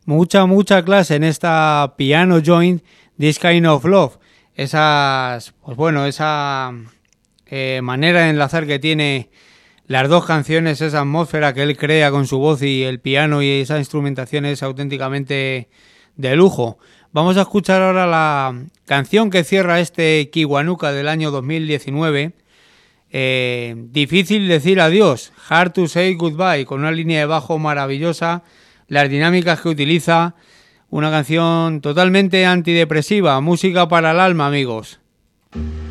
mucha clase en esta Piano Joint, This Kind of Love. Esa manera de enlazar que tiene las dos canciones, esa atmósfera que él crea con su voz y el piano y esa instrumentación es auténticamente de lujo. Vamos a escuchar ahora la canción que cierra este Kiwanuka del año 2019. Difícil decir adiós, Hard to Say Goodbye, con una línea de bajo maravillosa, las dinámicas que utiliza, una canción totalmente antidepresiva, música para el alma, amigos.